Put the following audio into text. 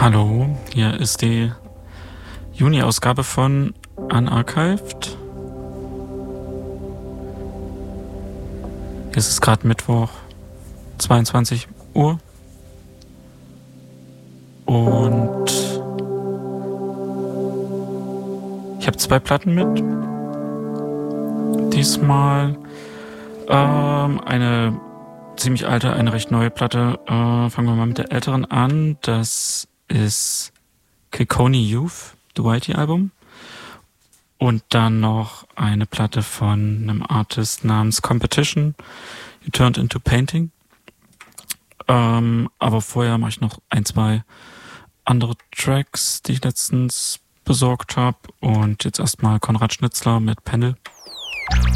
Hallo, hier ist die Juni-Ausgabe von Unarchived. Es ist gerade Mittwoch, 22 Uhr. Und ich habe 2 Platten mit. Diesmal eine ziemlich alte, eine recht neue Platte. Fangen wir mal mit der älteren an. Das ist Kilconny Youth, The Whitey-Album. Und dann noch eine Platte von einem Artist namens Competition, You Turned Into Painting. Aber vorher mache ich noch 1, 2 andere Tracks, die ich letztens besorgt habe. Und jetzt erstmal Konrad Schnitzler mit Pendel.